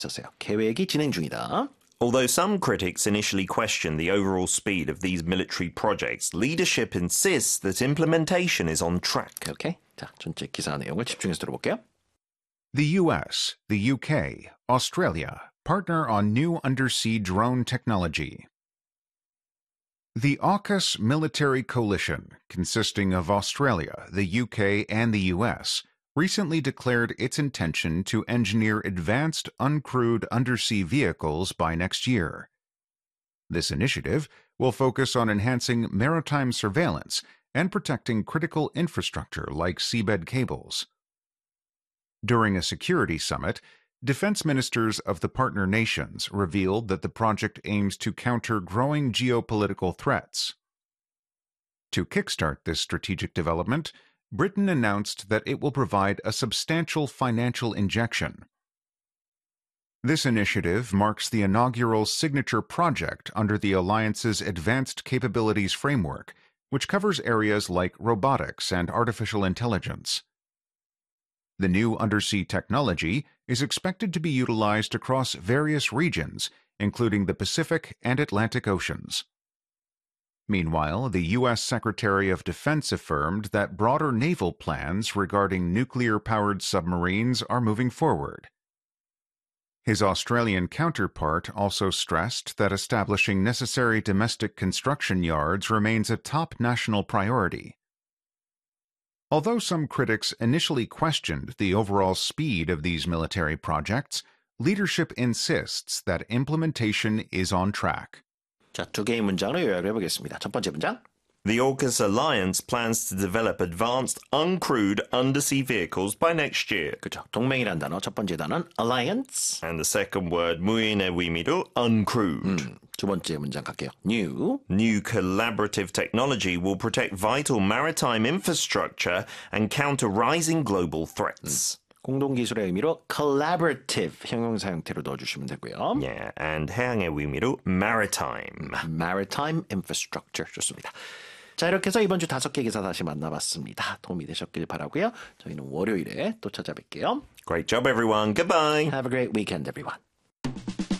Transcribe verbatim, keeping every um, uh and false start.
있어서요. 계획이 진행 중이다. Although some critics initially question the overall speed of these military projects, leadership insists that implementation is on track. 오케이. 자, 전체 기사 내용을 집중해서 들어볼게요. The U S, the U K, Australia partner on new undersea drone technology. The AUKUS military coalition, consisting of Australia, the U K, and the U S, recently declared its intention to engineer advanced uncrewed undersea vehicles by next year. This initiative will focus on enhancing maritime surveillance and protecting critical infrastructure like seabed cables. During a security summit, defense ministers of the partner nations revealed that the project aims to counter growing geopolitical threats. To kickstart this strategic development, Britain announced that it will provide a substantial financial injection. This initiative marks the inaugural signature project under the Alliance's Advanced Capabilities Framework, which covers areas like robotics and artificial intelligence. The new undersea technology is expected to be utilized across various regions, including the Pacific and Atlantic Oceans. Meanwhile, the U S Secretary of Defense affirmed that broader naval plans regarding nuclear-powered submarines are moving forward. His Australian counterpart also stressed that establishing necessary domestic construction yards remains a top national priority. Although some critics initially questioned the overall speed of these military projects, leadership insists that implementation is on track. 자, 두 개의 문장으로 요약을 해보겠습니다. 첫 번째 문장. The AUKUS alliance plans to develop advanced uncrewed undersea vehicles by next year. 그렇죠. 동맹이란 단어, 첫 번째 단어는 alliance. And the second word, 무인의 의미로 uncrewed. 음, 두 번째 문장 갈게요. new. New collaborative technology will protect vital maritime infrastructure and counter rising global threats. 음. 공동기술의 의미로 collaborative 형용사 형태로 넣어주시면 되고요. Yeah, and 해양의 의미로 maritime. maritime infrastructure 좋습니다. 자, 이렇게 해서 이번 주 다섯 개 기사 다시 만나봤습니다. 도움이 되셨길 바라고요. 저희는 월요일에 또 찾아뵐게요. Great job, everyone. Goodbye. Have a great weekend, everyone.